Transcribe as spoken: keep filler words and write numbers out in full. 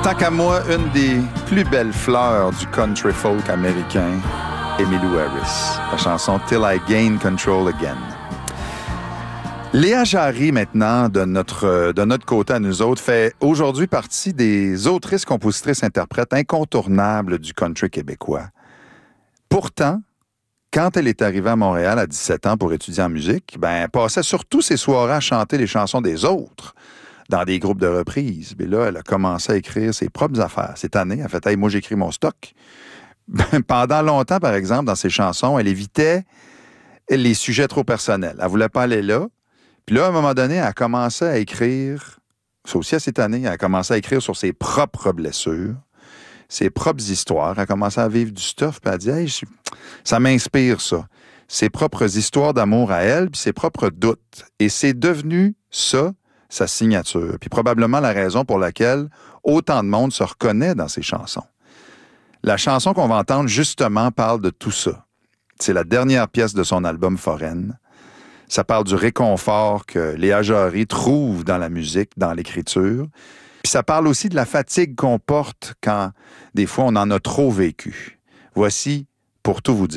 Tant qu'à moi, une des plus belles fleurs du country folk américain, Emmylou Harris. La chanson « Till I Gain Control Again ». Léa Jarry, maintenant, de notre, de notre côté à nous autres, fait aujourd'hui partie des autrices, compositrices, interprètes incontournables du country québécois. Pourtant, quand elle est arrivée à Montréal à dix-sept ans pour étudier en musique, ben, elle passait surtout ses soirées à chanter les chansons des autres dans des groupes de reprises. Mais là, elle a commencé à écrire ses propres affaires. Cette année, elle a fait « Hey, moi, j'écris mon stock ». Pendant longtemps, par exemple, dans ses chansons, elle évitait les sujets trop personnels. Elle ne voulait pas aller là. Puis là, à un moment donné, elle a commencé à écrire, c'est aussi à cette année, elle a commencé à écrire sur ses propres blessures, ses propres histoires. Elle a commencé à vivre du stuff, puis elle a dit « Hey, je... ça m'inspire, ça ». Ses propres histoires d'amour à elle, puis ses propres doutes. Et c'est devenu ça, sa signature. Puis probablement la raison pour laquelle autant de monde se reconnaît dans ses chansons. La chanson qu'on va entendre, justement, parle de tout ça. C'est la dernière pièce de son album Foraine. Ça parle du réconfort que Léa Jarry trouve dans la musique, dans l'écriture. Puis ça parle aussi de la fatigue qu'on porte quand, des fois, on en a trop vécu. Voici « Pour tout vous dire ».